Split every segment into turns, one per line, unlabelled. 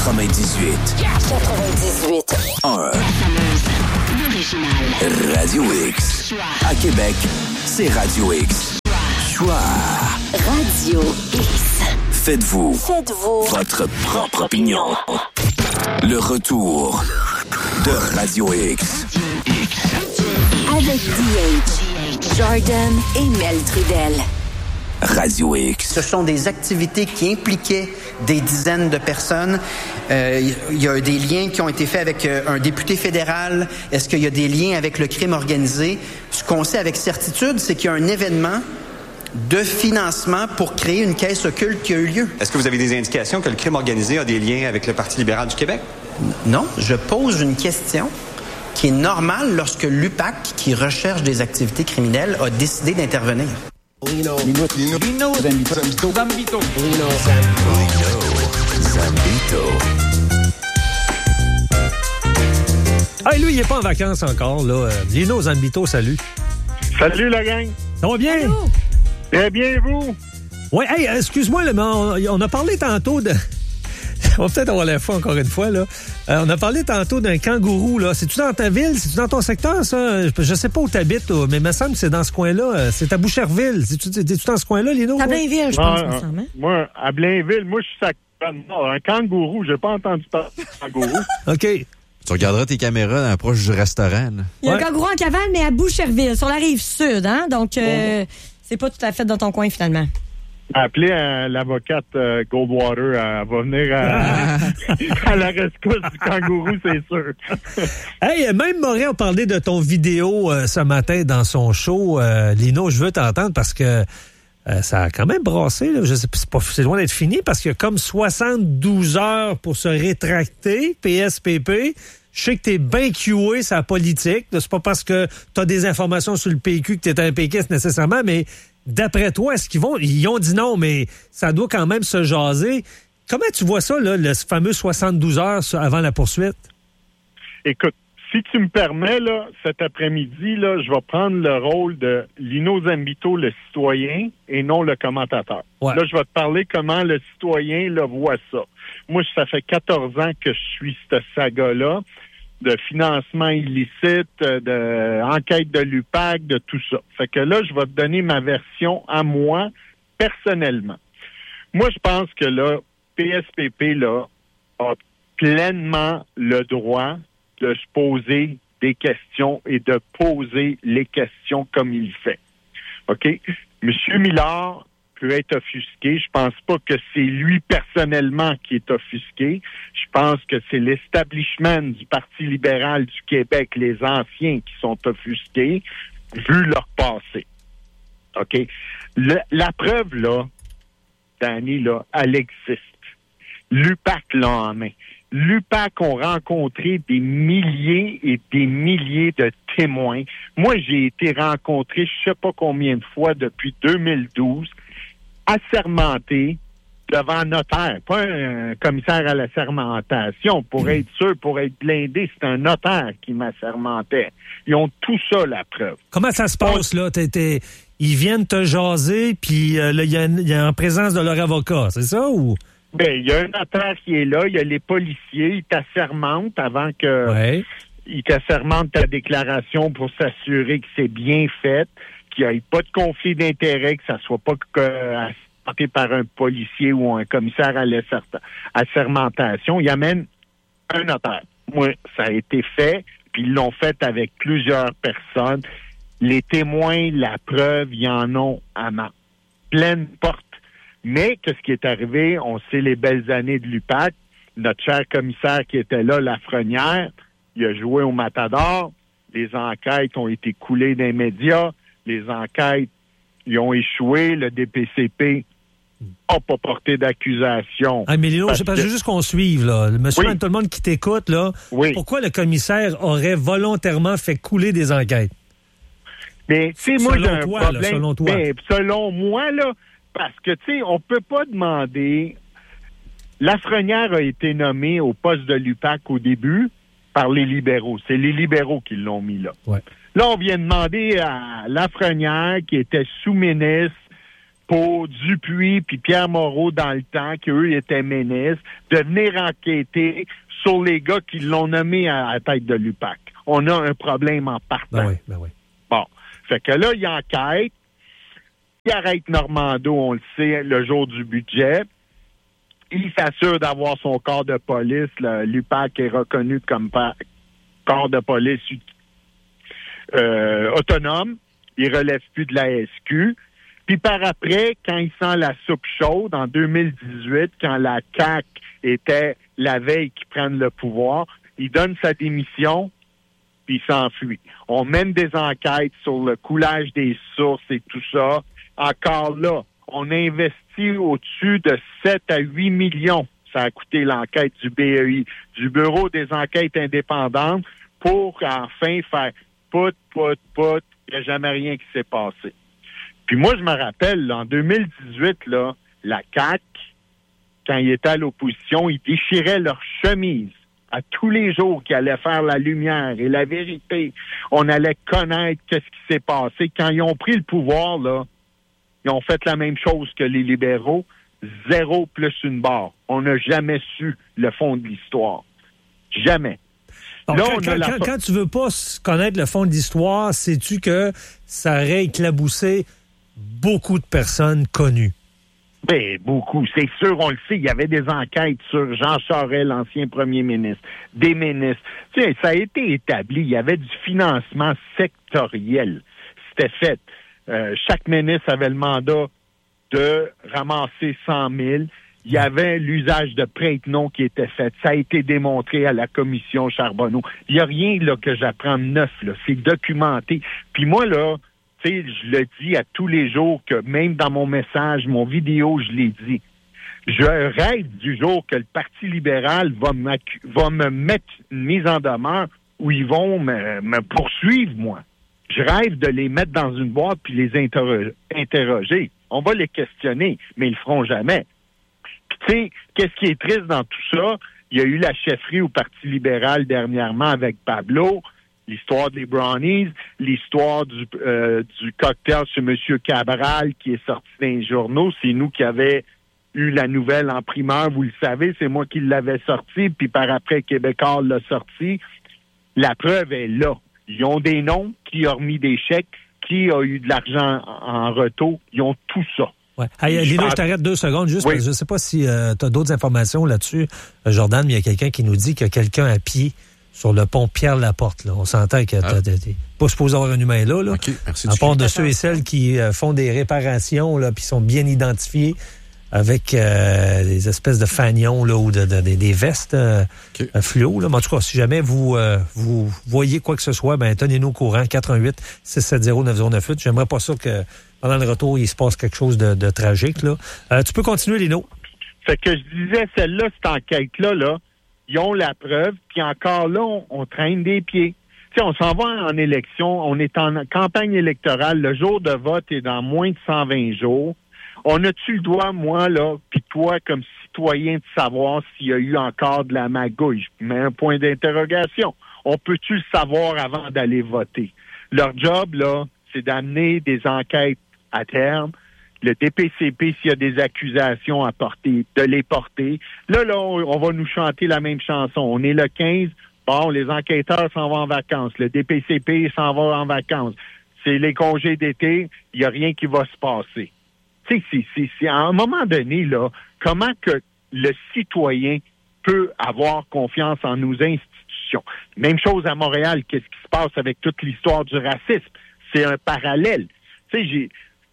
98. 1. Radio X. À Québec, c'est Radio X. Choix.
Radio X.
Faites-vous votre propre opinion. Le retour de Radio X.
Avec DH, Jordan et Mel Trudel.
Radio X.
Ce sont des activités qui impliquaient des dizaines de personnes. Il y a des liens qui ont été faits avec un député fédéral. Est-ce qu'il y a des liens avec le crime organisé? Ce qu'on sait avec certitude, c'est qu'il y a un événement de financement pour créer une caisse occulte qui a eu lieu.
Est-ce que vous avez des indications que le crime organisé a des liens avec le Parti libéral du Québec?
Non, je pose une question qui est normale lorsque l'UPAC, qui recherche des activités criminelles, a décidé d'intervenir.
Lino Zambito.
Ah, lui, il n'est pas en vacances encore, là. Lino Zambito, salut.
Salut, la gang.
Ça va bien?
Allô? Très bien, vous?
Oui, hey, excuse-moi, là, mais on a parlé tantôt de... On va peut-être avoir la fois encore une fois, là. On a parlé tantôt d'un kangourou, là. C'est-tu dans ta ville? C'est-tu dans ton secteur, ça? Je sais pas où t'habites, là, mais il me semble que c'est dans ce coin-là. C'est à Boucherville. T'es-tu dans ce coin-là, Lino?
À Blainville, je pense, me semble. Hein?
Moi, à Blainville, je suis à Nord. Un kangourou, j'ai pas entendu parler de kangourou.
OK.
Tu regarderas tes caméras dans l'approche du restaurant. Là.
Il y a un kangourou en cavale, mais à Boucherville, sur la rive sud, hein? Donc, c'est pas tout à fait dans ton coin, finalement.
Appelez l'avocate Goldwater, elle va venir à la rescousse du kangourou, c'est sûr.
Hey, même Morin a parlé de ton vidéo ce matin dans son show. Lino, je veux t'entendre parce que ça a quand même brassé. Là. Je sais, c'est loin d'être fini parce qu'il y a comme 72 heures pour se rétracter, PSPP. Je sais que t'es bien QA sur la politique. Là. C'est pas parce que t'as des informations sur le PQ que t'es un péquiste nécessairement, mais d'après toi, est-ce qu'ils vont... Ils ont dit non, mais ça doit quand même se jaser. Comment tu vois ça, là, le fameux 72 heures avant la poursuite?
Écoute, si tu me permets, là, cet après-midi, là, je vais prendre le rôle de Lino Zambito, le citoyen, et non le commentateur. Ouais. Là, je vais te parler comment le citoyen là, voit ça. Moi, ça fait 14 ans que je suis cette saga-là, de financement illicite, d'enquête de l'UPAC, de tout ça. Fait que là, je vais te donner ma version à moi, personnellement. Moi, je pense que là, PSPP, là, a pleinement le droit de se poser des questions et de poser les questions comme il fait. OK? Monsieur Millard peut être offusqué. Je pense pas que c'est lui personnellement qui est offusqué. Je pense que c'est l'establishment du Parti libéral du Québec, les anciens, qui sont offusqués, vu leur passé. OK? La preuve, là, Danny, là, elle existe. L'UPAC l'a en main. L'UPAC ont rencontré des milliers et des milliers de témoins. Moi, j'ai été rencontré je sais pas combien de fois depuis 2012, assermenté devant un notaire, pas un commissaire à l'assermentation. Pour être sûr, pour être blindé, c'est un notaire qui m'assermentait. Ils ont tout ça, la preuve.
Comment ça se passe, là? Ils viennent te jaser, puis il y a en présence de leur avocat, c'est ça, ou...
Ben, il y a un notaire qui est là, il y a les policiers, ils t'assermentent avant que...
Ouais.
Ils t'assermentent ta déclaration pour s'assurer que c'est bien fait, qu'il n'y ait pas de conflit d'intérêt, que ça soit pas assermenté par un policier ou un commissaire à l'assermentation. Ils amènent un notaire. Moi, ça a été fait, puis ils l'ont fait avec plusieurs personnes. Les témoins, la preuve, ils en ont à ma pleine porte. Mais qu'est-ce qui est arrivé? On sait les belles années de l'UPAC. Notre cher commissaire qui était là, Lafrenière, il a joué au Matador. Les enquêtes ont été coulées dans les médias. Les enquêtes, ils ont échoué. Le DPCP n'a pas porté d'accusation.
Ah, mais Léo, je veux juste qu'on suive, là. Monsieur,
oui.
Tout le monde qui t'écoute, là.
Oui.
Pourquoi le commissaire aurait volontairement fait couler des enquêtes?
Mais, tu sais, moi, j'ai un problème.
Là, selon toi.
Mais, selon moi, là, parce que, tu sais, on peut pas demander... Lafrenière a été nommé au poste de l'UPAC au début par les libéraux. C'est les libéraux qui l'ont mis là.
Ouais.
Là, on vient demander à Lafrenière, qui était sous-ministre, pour Dupuis puis Pierre Moreau dans le temps, qu'eux étaient ministres, de venir enquêter sur les gars qui l'ont nommé à la tête de l'UPAC. On a un problème en partant.
Ben oui.
Bon. Fait que là, il enquête. Il arrête Normando, on le sait, le jour du budget. Il s'assure d'avoir son corps de police. L'UPAC est reconnu comme corps de police autonome. Il relève plus de la SQ. Puis par après, quand il sent la soupe chaude, en 2018, quand la CAQ était la veille qu'ils prennent le pouvoir, il donne sa démission, puis il s'enfuit. On mène des enquêtes sur le coulage des sources et tout ça. Encore là, on a investi au-dessus de 7 à 8 millions. Ça a coûté l'enquête du BEI, du Bureau des enquêtes indépendantes, pour enfin faire pout. Il n'y a jamais rien qui s'est passé. Puis moi, je me rappelle, là, en 2018, là, la CAQ, quand ils étaient à l'opposition, ils déchiraient leur chemise à tous les jours qu'ils allaient faire la lumière et la vérité. On allait connaître ce qui s'est passé. Quand ils ont pris le pouvoir, là, ils ont fait la même chose que les libéraux, 0 plus une barre. On n'a jamais su le fond de l'histoire. Jamais.
Donc,
là,
quand tu veux pas connaître le fond de l'histoire, sais-tu que ça aurait éclaboussé beaucoup de personnes connues?
Ben, beaucoup. C'est sûr, on le sait. Il y avait des enquêtes sur Jean Charest, l'ancien premier ministre, des ministres. Tu sais, ça a été établi. Il y avait du financement sectoriel. C'était fait. Chaque ministre avait le mandat de ramasser 100 000. Il y avait l'usage de prête-nom qui était fait. Ça a été démontré à la commission Charbonneau. Il n'y a rien là que j'apprends de neuf. Là. C'est documenté. Puis moi, là, tu sais, je le dis à tous les jours, que même dans mon message, mon vidéo, je l'ai dit. Je rêve du jour que le Parti libéral va me mettre une mise en demeure où ils vont me poursuivre, moi. Je rêve de les mettre dans une boîte puis les interroger. On va les questionner, mais ils le feront jamais. Puis tu sais, qu'est-ce qui est triste dans tout ça? Il y a eu la chefferie au Parti libéral dernièrement avec Pablo, l'histoire des brownies, l'histoire du cocktail sur M. Cabral qui est sorti dans les journaux. C'est nous qui avions eu la nouvelle en primeur, vous le savez, c'est moi qui l'avais sorti, puis par après, Québécois l'a sorti. La preuve est là. Ils ont des noms, qui a remis des chèques, qui a eu de l'argent en retour. Ils ont tout ça.
Ouais. Hey, Lino, je t'arrête 2 secondes, juste parce que je ne sais pas si tu as d'autres informations là-dessus, Jordan, mais il y a quelqu'un qui nous dit qu'il y a quelqu'un à pied sur le pont Pierre-Laporte. Là. On s'entend que t'es pas supposé avoir un humain là.
OK, merci.
À part de ceux et celles qui font des réparations, là, puis sont bien identifiés avec des espèces de fanions là, ou des vestes fluo. Là. Mais en tout cas, si jamais vous voyez quoi que ce soit, ben tenez-nous au courant, 418-670-9098. J'aimerais pas ça que pendant le retour, il se passe quelque chose de tragique. Là. Tu peux continuer, Lino.
Fait que je disais, celle-là, cette enquête-là, là, ils ont la preuve, puis encore là, on traîne des pieds. Tu sais, on s'en va en élection, on est en campagne électorale, le jour de vote est dans moins de 120 jours. On a-tu le droit, moi, là, puis toi, comme citoyen, de savoir s'il y a eu encore de la magouille? Je mets un point d'interrogation. On peut-tu le savoir avant d'aller voter? Leur job, là, c'est d'amener des enquêtes à terme. Le DPCP, s'il y a des accusations à porter, de les porter. Là, on va nous chanter la même chanson. On est le 15, bon, les enquêteurs s'en vont en vacances. Le DPCP s'en va en vacances. C'est les congés d'été, il n'y a rien qui va se passer. Tu sais, c'est à un moment donné, là, comment que le citoyen peut avoir confiance en nos institutions? Même chose à Montréal, qu'est-ce qui se passe avec toute l'histoire du racisme? C'est un parallèle. Tu sais,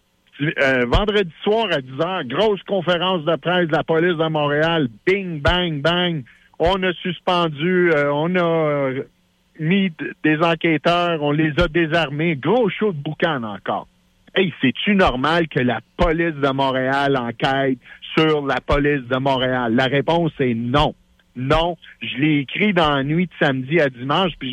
vendredi soir à 10h, grosse conférence de presse de la police de Montréal, bing, bang, bang, on a suspendu, on a mis des enquêteurs, on les a désarmés, gros show de boucan encore. Hey, c'est-tu normal que la police de Montréal enquête sur la police de Montréal? La réponse est non. Non, je l'ai écrit dans la nuit de samedi à dimanche, puis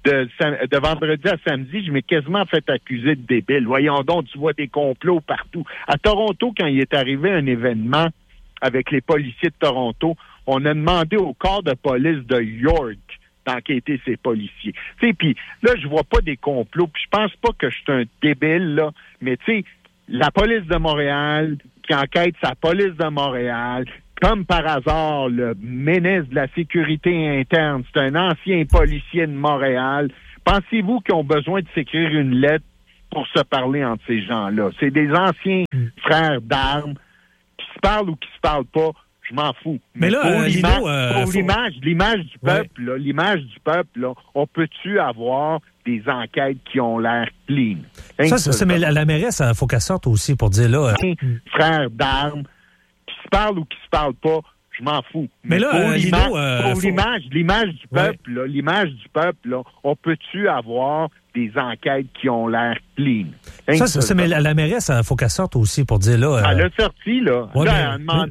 de vendredi à samedi, je m'ai quasiment fait accuser de débile. Voyons donc, tu vois des complots partout. À Toronto, quand il est arrivé un événement avec les policiers de Toronto, on a demandé au corps de police de York d'enquêter ces policiers. Tu sais, puis là, je vois pas des complots, puis je pense pas que je suis un débile, là, mais tu sais, la police de Montréal, qui enquête sa police de Montréal. Comme par hasard, le ministre de la Sécurité interne, c'est un ancien policier de Montréal. Pensez-vous qu'ils ont besoin de s'écrire une lettre pour se parler entre ces gens-là? C'est des anciens frères d'armes qui se parlent ou qui se parlent pas. Je m'en fous.
Mais là,
pour
Lino,
l'image du peuple, là, l'image du peuple, là, on peut-tu avoir des enquêtes qui ont l'air clean?
Mais la mairesse, il faut qu'elle sorte aussi pour dire là.
Frères d'armes qui se parlent ou qui se parlent pas. Je m'en fous.
Mais là,
pour l'image du peuple, là, l'image du peuple, là, on peut-tu avoir des enquêtes qui ont l'air clean?
Mais la mairesse, il faut qu'elle sorte aussi pour dire là.
Elle a sorti, là.
Ouais,
là,